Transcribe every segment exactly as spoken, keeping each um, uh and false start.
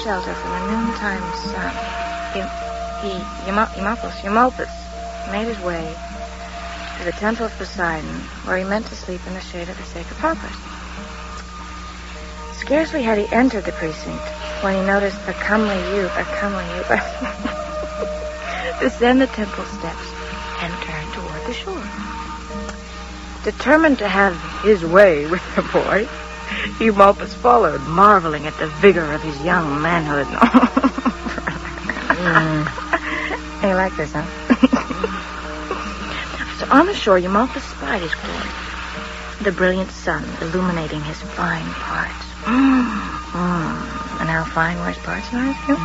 shelter from the noontime sun, he, he, Eumolpus, Eumolpus made his way to the temple of Poseidon, where he meant to sleep in the shade of the sacred poplars. Scarcely had he entered the precinct when he noticed a comely youth, a comely youth, descend the temple steps and turn toward the shore. Determined to have his way with the boy, Eumolpus followed, marveling at the vigor of his young manhood. mm. You like this, huh? So on the shore, Eumolpus spied his quarry, the brilliant sun illuminating his fine parts. Mm. Mm. And how fine were his parts, nice? Mm.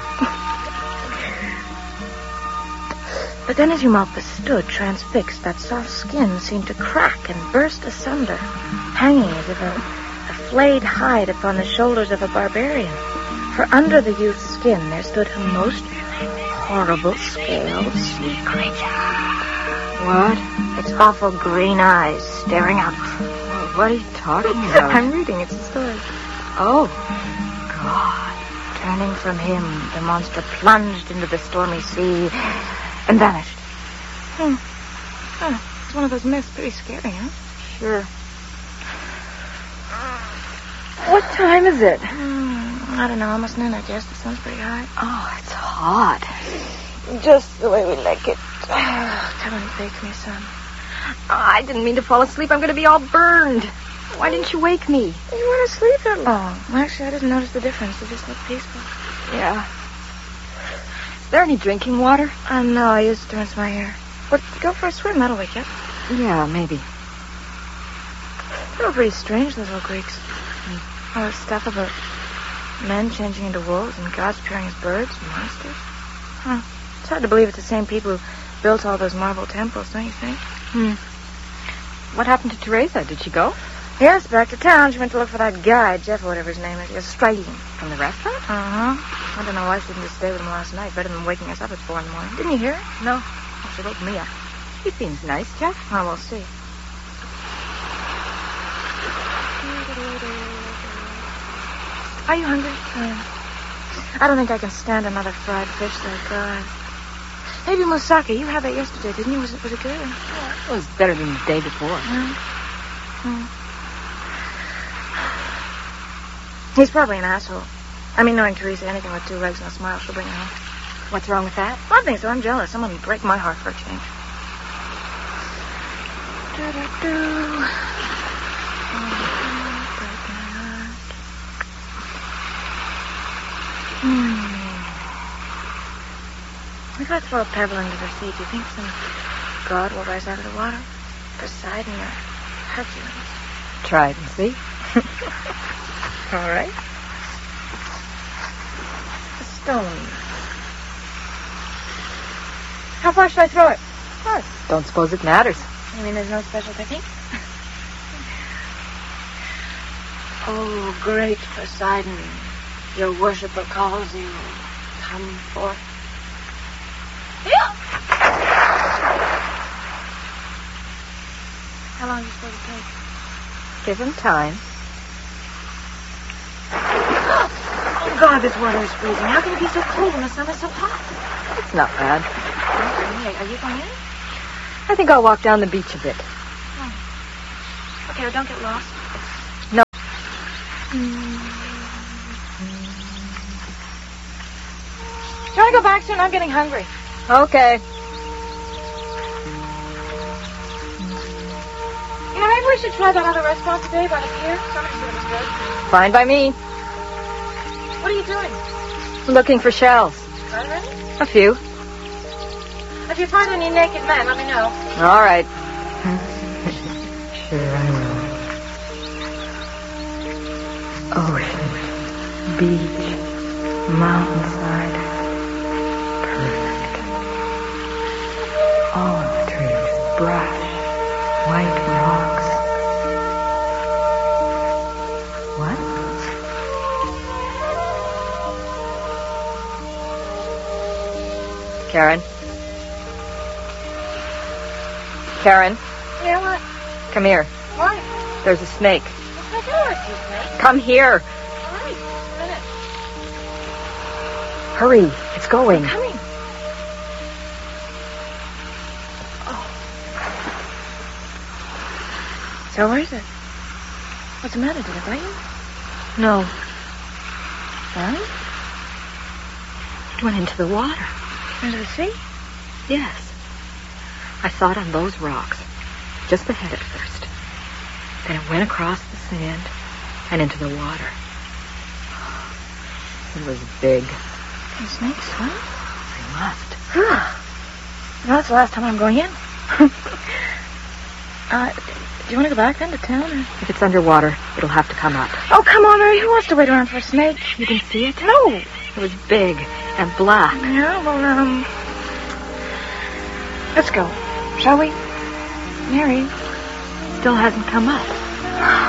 But then as Eumolpus stood transfixed, that soft skin seemed to crack and burst asunder, hanging as if a, a flayed hide upon the shoulders of a barbarian. For under the youth's skin there stood a most horrible scaled sea creature. What? Its awful green eyes staring out. Oh, what are you talking about? I'm reading. It's a story. Oh, God. Turning from him, the monster plunged into the stormy sea and vanished. Hmm. Oh, it's one of those myths. Pretty scary, huh? Sure. What time is it? Mm, I don't know. Almost noon, I guess. The sun's pretty high. Oh, it's hot. Just the way we like it. Oh, come and bake me some. Oh, I didn't mean to fall asleep. I'm going to be all burned. Why didn't you wake me? You want to sleep that long. Well, actually, I didn't notice the difference. It just looked peaceful. Yeah. Is there any drinking water? Uh, no, I used it to rinse my hair. But go for a swim. That'll wake you up. Yeah, maybe. They were pretty strange, those old Greeks. Mm. All that stuff about men changing into wolves and gods appearing as birds and monsters. Huh. It's hard to believe it's the same people who built all those marble temples, don't you think? Hmm. What happened to Teresa? Did she go? Yes, back to town. She went to look for that guy, Jeff or whatever his name is. He's Australian. From the restaurant? Uh-huh. I don't know why she didn't just stay with him last night. Better than waking us up at four in the morning. Didn't you hear her? No. Oh, she woke me up. He seems nice, Jeff. Oh, we'll see. Are you hungry? Yeah. I don't think I can stand another fried fish, though, God. Maybe moussaka. You had that yesterday, didn't you? Was it, was it good? Yeah, it was better than the day before. Yeah. Hmm. He's probably an asshole. I mean, knowing Teresa, anything with two legs and a smile, she'll bring it home. What's wrong with that? I think so. I'm jealous. Someone would break my heart for a change. Do-do-do. Hmm. If I throw a pebble into the sea, do you think some god will rise out of the water? Poseidon or Hercules? Try it and see. All right. A stone. How far should I throw it? What? Don't suppose it matters. You mean there's no special technique? Oh, great Poseidon, your worshipper calls you. Come forth. Yeah. How long is it supposed to take? Give him time. Oh, God, this water is freezing. How can it be so cold when the sun is so hot? It's not bad. Okay, are you going in? I think I'll walk down the beach a bit. Oh. Okay, well, don't get lost. No. Mm-hmm. Do you want to go back soon? I'm getting hungry. Okay. You know, maybe we should try that other restaurant today by the pier. Somebody said it was good. Fine by me. What are you doing? Looking for shells. Already? A few. If you find any naked men, let me know. All right. Sure, I will. Ocean, beach, mountainside. Perfect. Olive trees, brush, white rocks. What? Karen? Karen? Yeah, what? Come here. What? There's a snake. What's my door, you snake? Come here. All right, just a minute. Hurry, it's going. I'm coming. So where is it? What's the matter? Did it bite you? No, Well, it went into the water. into the sea? Yes. I saw it on those rocks. Just the head at first. Then it went across the sand and into the water. It was big. Can snakes swim? They must. Well, that's the last time I'm going in. uh, do you want to go back then to town? Or? If it's underwater, it'll have to come up. Oh, come on, Mary. Who wants to wait around for a snake? You didn't see it? No. It was big and black. Yeah, well, um... let's go. Shall we? Mary? Still hasn't come up.